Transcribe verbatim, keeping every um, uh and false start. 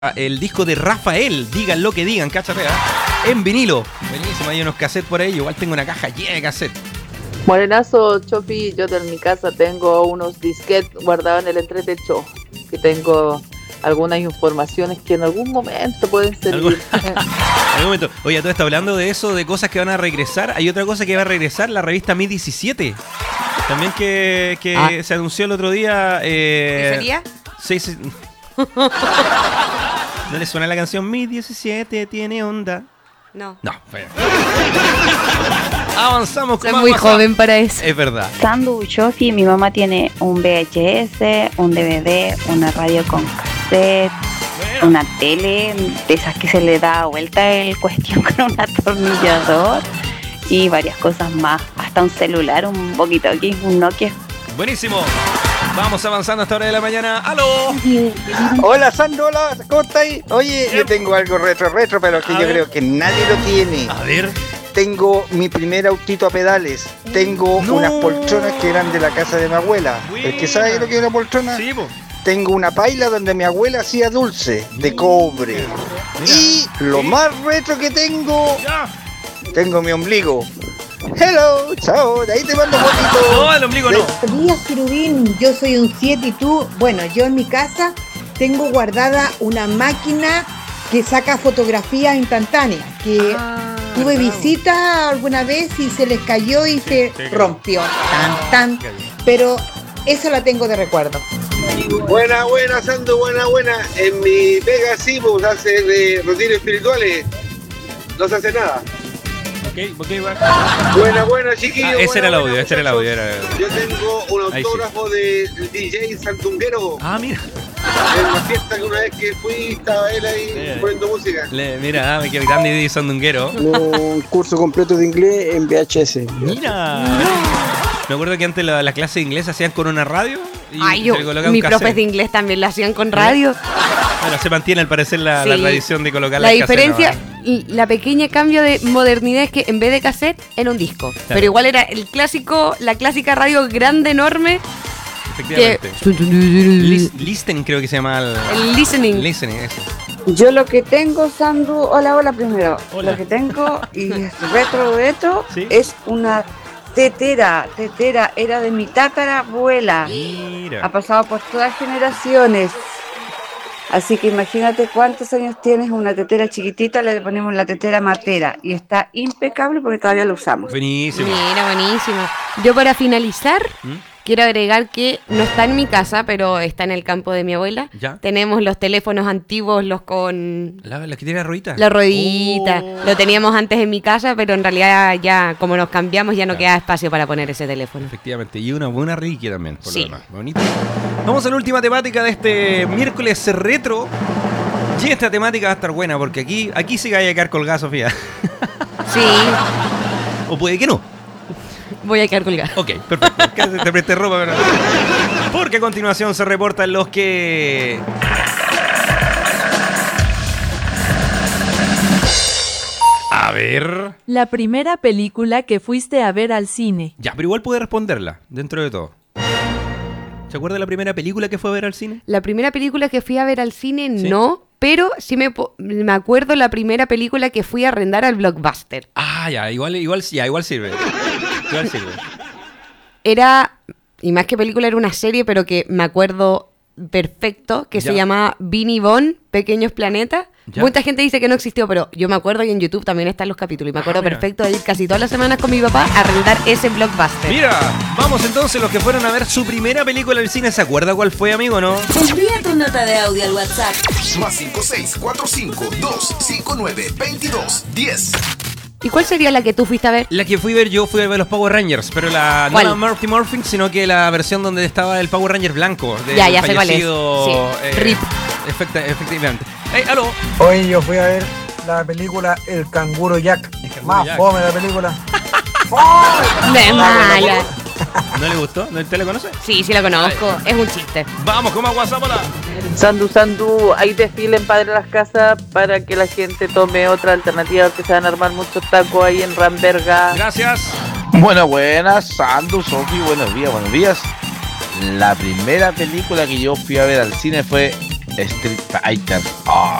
el disco de Rafael, digan lo que digan, cáchate, ¿eh? En vinilo. Buenísimo, hay unos cassettes por ahí. Igual tengo una caja llena de cassettes. Morenazo, Chofi, yo en mi casa tengo unos disquetes guardados en el entretecho, que tengo algunas informaciones que en algún momento pueden servir. En algún momento. Oye, tú estás hablando de eso, de cosas que van a regresar. Hay otra cosa que va a regresar, la revista Mi diecisiete. También que, que ah. se anunció el otro día. Eh, ¿Qué sería? Sí, sí. ¿No le suena la canción Mi diecisiete tiene onda? No. No, feo. Avanzamos con Soy muy joven para eso. Es verdad. Sandu, Chofi, mi mamá tiene un V H S, un D V D, una radio con cassette, bueno. una tele, de esas que se le da vuelta el cuestión con un atornillador y varias cosas más. Hasta un celular, un poquito aquí, un Nokia. Buenísimo. Vamos avanzando hasta hora de la mañana. ¡Aló! Hola, Sandro, hola, ¿cómo estáis? Oye, yo tengo algo retro, retro, pero que a yo ver. creo que nadie lo tiene. A ver. Tengo mi primer autito a pedales. Tengo no. unas poltronas que eran de la casa de mi abuela. Buena. ¿El que sabe lo que es una poltrona? Sí, po. Tengo una paila donde mi abuela hacía dulce de cobre. Mira. Y lo ¿Sí? más retro que tengo, ya. tengo mi ombligo. Hello, chao, de ahí te mando fotito. No, el ombligo no. Buenos días, Querubín, yo soy un siete y tú. Bueno, yo en mi casa tengo guardada una máquina que saca fotografías instantáneas, que ah, tuve claro. visita alguna vez y se les cayó y sí, se sí, rompió, tan, tan, pero esa la tengo de recuerdo. Buena, buena, Santo, buena, buena. En mi pega sí, pues hace eh, rutinas espirituales, no se hace nada. Okay, okay, va. Buena, buena, chiquillos. Ah, ese buena, era el audio, buena, ese era el audio. Era... Yo tengo un autógrafo sí. del D J Santunguero. Ah, mira. En una fiesta que una vez que fui, estaba él ahí eh, poniendo música. Le, mira, ah, me quedé grande D J Santunguero. Un curso completo de inglés en V H S. Mira. Me acuerdo que antes la, la clase de inglés hacían con una radio. Y Ay, yo, mis profes de inglés también la hacían con radio. Bueno, se mantiene al parecer la, sí. la tradición de colocar la las diferencia, cassette, ¿no? La pequeña cambio de modernidad es que en vez de cassette era un disco. Claro. Pero igual era el clásico, la clásica radio grande, enorme. Efectivamente. Que... Listening creo que se llama. El, el listening. Listening, eso. Yo lo que tengo, Sandu, hola, hola primero. Hola. Lo que tengo, y es retro, retro, ¿sí? Es una tetera, tetera, era de mi tatarabuela. Mira. Ha pasado por todas generaciones. Así que imagínate cuántos años tienes, una tetera chiquitita, le ponemos la tetera matera y está impecable porque todavía lo usamos. Buenísimo. Mira, buenísimo. Yo para finalizar, ¿Mm? quiero agregar que no está en mi casa, pero está en el campo de mi abuela. ¿Ya? Tenemos los teléfonos antiguos, los con... ¿La, la que tiene la ruedita? La ruedita. Oh. Lo teníamos antes en mi casa, pero en realidad ya, como nos cambiamos, ya no claro. queda espacio para poner ese teléfono. Efectivamente, y una buena reliquia también, por sí. lo demás. Bonito. Vamos a la última temática de este miércoles retro. Y esta temática va a estar buena, porque aquí, aquí sí que hay que quedar colgada, Sofía. Sí. O puede que no. Voy a quedar colgada. Ok, perfecto. Que te preste ropa, pero... Porque a continuación se reportan los que... A ver... La primera película que fuiste a ver al cine. Ya, pero igual pude responderla, dentro de todo. ¿Se acuerda de la primera película que fue a ver al cine? La primera película que fui a ver al cine, ¿sí? No, pero sí me, me acuerdo la primera película que fui a arrendar al Blockbuster. Ah, ya, igual, igual, ya, igual sirve. Igual sirve. Era, y más que película, era una serie, pero que me acuerdo perfecto, que ya. se llamaba Vinny Bond, Pequeños Planetas. ¿Ya? Mucha gente dice que no existió, pero yo me acuerdo que en YouTube también están los capítulos y me acuerdo ah, perfecto de ir casi todas las semanas con mi papá a rentar ese Blockbuster. Mira, vamos entonces los que fueron a ver su primera película en el cine. ¿Se acuerda cuál fue, amigo, no? Envía tu nota de audio al WhatsApp. Más cinco seis cuatro cinco dos cinco nueve veintidós diez. ¿Y cuál sería la que tú fuiste a ver? La que fui a ver yo fui a ver los Power Rangers, pero la no la Mighty Morphin, sino que la versión donde estaba el Power Ranger blanco. Ya, ya sé cuál es. Sí. Eh, Rip. Efecti- efectivamente. Hey, aló. Hoy yo fui a ver la película El Canguro Jack. El Canguro Más Jack. Fome la película. ¡Oh! ¡De mala! ¿No le gustó? ¿No te la conoce? Sí, sí la conozco. Ay. Es un chiste. Vamos, con más WhatsApp, hola. Sandu, Sandu, hay desfile en Padre Las Casas para que la gente tome otra alternativa, porque se van a armar muchos tacos ahí en Ramberga. Gracias. Buenas, buenas, Sandu, Sofi, buenos días, buenos días. La primera película que yo fui a ver al cine fue Street Fighter. Oh,